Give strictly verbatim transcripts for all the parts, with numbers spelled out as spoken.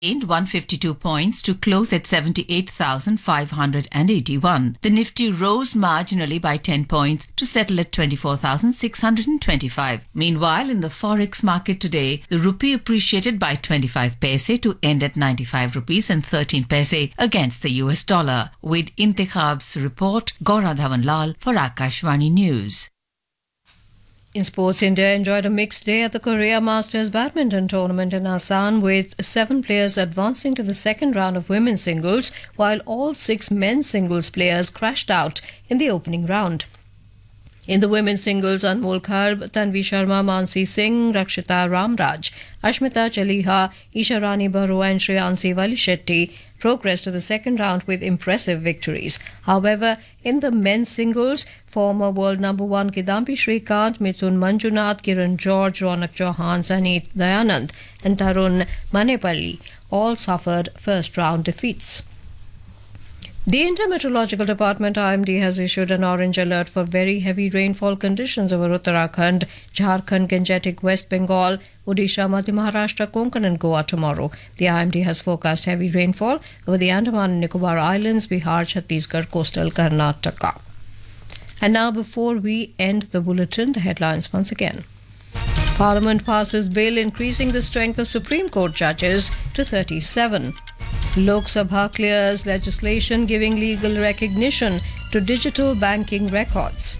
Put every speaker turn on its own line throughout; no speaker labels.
gained one hundred fifty-two points to close at seventy-eight thousand five hundred eighty-one. The Nifty rose marginally by ten points to settle at twenty-four thousand six hundred twenty-five. Meanwhile, in the forex market today, the rupee appreciated by twenty-five paise to end at ninety-five rupees and thirteen paise against the U S dollar. With Intikhab's report, Gaura Dhawanlal for Akashvani News.
In sports, India enjoyed a mixed day at the Korea Masters Badminton Tournament in Asan, with seven players advancing to the second round of women's singles, while all six men's singles players crashed out in the opening round. In the women's singles, Anmol Kharb, Tanvi Sharma, Mansi Singh, Rakshita Ramraj, Ashmita Chaliha, Isha Rani Baru and Shreyansi Valishetty progressed to the second round with impressive victories. However, in the men's singles, former world number one Kidambi Shrikant, Mithun Manjunath, Kiran George, Ronak Chauhan, Sanit Dayanand and Tarun Manepalli all suffered first round defeats. The India Meteorological Department I M D has issued an orange alert for very heavy rainfall conditions over Uttarakhand, Jharkhand, Gangetic, West Bengal, Odisha, Madhya Maharashtra, Konkan and Goa tomorrow. The I M D has forecast heavy rainfall over the Andaman and Nicobar Islands, Bihar, Chhattisgarh, coastal Karnataka. And now, before we end the bulletin, the headlines once again. Parliament passes bill increasing the strength of Supreme Court judges to thirty-seven. Lok Sabha clears legislation giving legal recognition to digital banking records.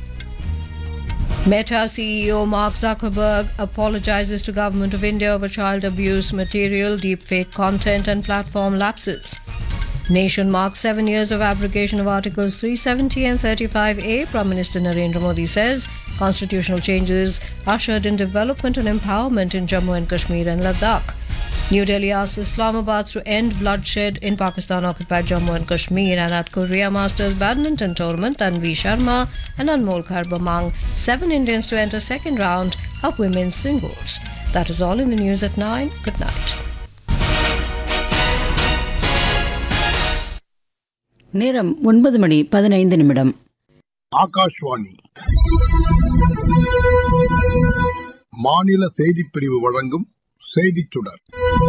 Meta C E O Mark Zuckerberg apologizes to Government of India over child abuse material, deepfake content and platform lapses. Nation marks seven years of abrogation of Articles three seventy and thirty-five A. Prime Minister Narendra Modi says constitutional changes ushered in development and empowerment in Jammu and Kashmir and Ladakh. New Delhi asks Islamabad to end bloodshed in Pakistan-occupied Jammu and Kashmir. And at Korea Masters Badminton Tournament, Tanvi Sharma and Anmol Kharb among seven Indians to enter second round of women's singles. That is all in the news at nine. Good night.
நேரம் ஒன்பது மணி பதினைந்து நிமிடம்.
ஆகாஷ்வாணி மாநில செய்திப் பிரிவு வழங்கும் செய்திச் சுடர்.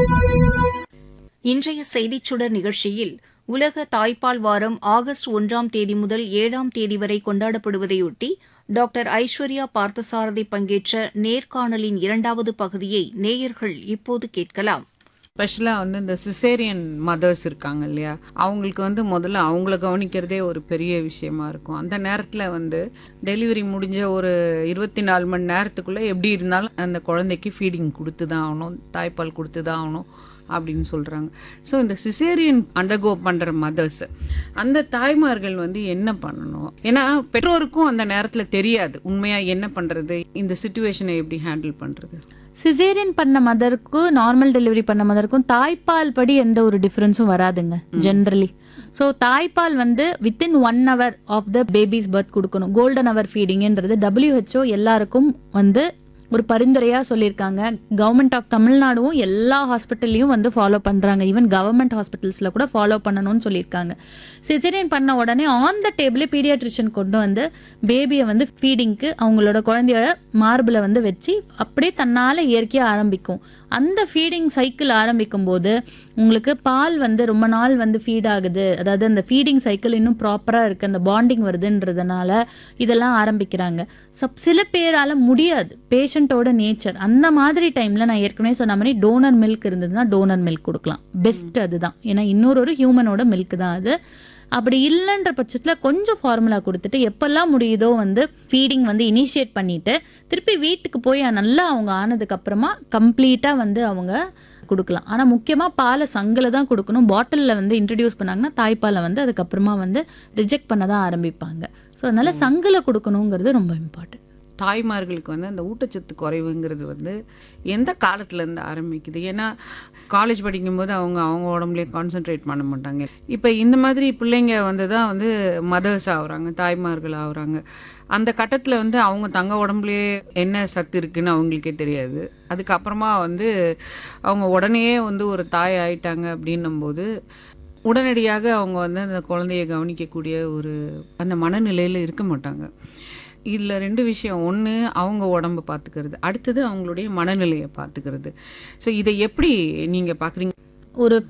இன்றைய செய்திச் சுடர் நிகழ்ச்சியில் உலக தாய்ப்பால் வாரம் ஆகஸ்ட் ஒன்றாம் தேதி முதல் ஏழாம் தேதி வரை கொண்டாடப்படுவதையொட்டி டாக்டர் ஐஸ்வர்யா பார்த்தசாரதி பங்கேற்ற நேர்காணலின் இரண்டாவது பகுதியை நேயர்கள் இப்போது கேட்கலாம்.
ஸ்பெஷலாக வந்து இந்த சிசேரியன் மதர்ஸ் இருக்காங்க இல்லையா, அவங்களுக்கு வந்து முதல்ல அவங்கள கவனிக்கிறதே ஒரு பெரிய விஷயமா இருக்கும். அந்த நேரத்தில் வந்து டெலிவரி முடிஞ்ச ஒரு இருபத்தி நாலு மணி நேரத்துக்குள்ளே எப்படி இருந்தாலும் அந்த குழந்தைக்கு ஃபீடிங் கொடுத்து தான் ஆகணும், தாய்ப்பால் கொடுத்து தான் ஆகணும் அப்படின்னு சொல்கிறாங்க. ஸோ இந்த சிசேரியன் அண்டர்கோ பண்ணுற மதர்ஸ், அந்த தாய்மார்கள் வந்து என்ன பண்ணணும்? ஏன்னா பெற்றோருக்கும் அந்த நேரத்தில் தெரியாது உண்மையாக என்ன பண்ணுறது, இந்த சிச்சுவேஷனை எப்படி ஹேண்டில் பண்ணுறது.
சிசேரியன் பண்ண மதருக்கும் நார்மல் டெலிவரி பண்ண மதருக்கும் தாய்ப்பால் படி எந்த ஒரு டிஃப்ரென்ஸும் வராதுங்க ஜென்ரலி. ஸோ தாய்ப்பால் வந்து within one hour of the babies birth கொடுக்கணும். கோல்டன் ஹவர் ஃபீடிங்ன்றது டபிள்யூஹெச்ஓ எல்லாருக்கும் வந்து ஒரு பரிந்துரையாக சொல்லியிருக்காங்க. கவர்மெண்ட் ஆஃப் தமிழ்நாடும் எல்லா ஹாஸ்பிட்டல்லையும் வந்து ஃபாலோ பண்ணுறாங்க. ஈவன் கவர்மெண்ட் ஹாஸ்பிட்டல்ஸில் கூட ஃபாலோ பண்ணணும்னு சொல்லியிருக்காங்க. சிசேரியன் பண்ண உடனே ஆன் த டேபிளே பீடியாட்ரிஷியன் கொண்டு வந்து பேபியை வந்து ஃபீடிங்க்கு அவங்களோட குழந்தையோட மார்பில் வந்து வச்சு அப்படியே தன்னால் இயற்கையாக ஆரம்பிக்கும். அந்த ஃபீடிங் சைக்கிள் ஆரம்பிக்கும் போது உங்களுக்கு பால் வந்து ரொம்ப நாள் வந்து ஃபீட் ஆகுது, அதாவது அந்த ஃபீடிங் சைக்கிள் இன்னும் ப்ராப்பராக இருக்குது, அந்த பாண்டிங் வருதுன்றதுனால இதெல்லாம் ஆரம்பிக்கிறாங்க. ஸோ சில பேரால் முடியாது, பேஷண்ட்டோட நேச்சர். அந்த மாதிரி டைமில் நான் ஏற்கனவே சொன்ன மாதிரி டோனர் மில்க் இருந்ததுன்னா டோனர் மில்க் கொடுக்கலாம், பெஸ்ட் அதுதான். ஏன்னா இன்னொரு ஒரு ஹியூமனோட மில்க் தான் அது. அப்படி இல்லைன்ற பட்சத்தில் கொஞ்சம் ஃபார்முலா கொடுத்துட்டு எப்பெல்லாம் முடியுதோ வந்து ஃபீடிங் வந்து இனிஷியேட் பண்ணிவிட்டு திருப்பி வீட்டுக்கு போய் நல்லா அவங்க ஆனதுக்கப்புறமா கம்ப்ளீட்டாக வந்து அவங்க கொடுக்கலாம். ஆனால் முக்கியமாக பாலை சங்கில் தான் கொடுக்கணும். பாட்டிலில் வந்து இன்ட்ரடியூஸ் பண்ணாங்கன்னா தாய்ப்பாலை வந்து அதுக்கப்புறமா வந்து ரிஜெக்ட் பண்ண தான் ஆரம்பிப்பாங்க. ஸோ அதனால் சங்கில் கொடுக்கணுங்கிறது ரொம்ப இம்பார்ட்டன்ட்.
தாய்மார்களுக்கு வந்து அந்த ஊட்டச்சத்து குறைவுங்கிறது வந்து எந்த காலத்துலேருந்து ஆரம்பிக்குது? ஏன்னா காலேஜ் படிக்கும்போது அவங்க அவங்க உடம்புலேயே கான்சென்ட்ரேட் பண்ண மாட்டாங்க. இப்போ இந்த மாதிரி பிள்ளைங்க வந்து தான் வந்து மதர்ஸ் ஆகுறாங்க, தாய்மார்கள் ஆகுறாங்க. அந்த கட்டத்தில் வந்து அவங்க தங்க உடம்புலேயே என்ன சத்து இருக்குதுன்னு அவங்களுக்கே தெரியாது. அதுக்கப்புறமா வந்து அவங்க உடனே வந்து ஒரு தாய் ஆயிட்டாங்க அப்படின்னும்போது உடனடியாக அவங்க வந்து அந்த குழந்தைய கவனிக்கக்கூடிய ஒரு அந்த மனநிலையில் இருக்க மாட்டாங்க. இதில் ரெண்டு விஷயம், ஒன்று அவங்க உடம்பை பார்த்துக்கிறது, அடுத்தது அவங்களுடைய மனநிலையை பார்த்துக்கிறது. ஸோ இதை எப்படி நீங்கள் பார்க்குறீங்க?
ஒரு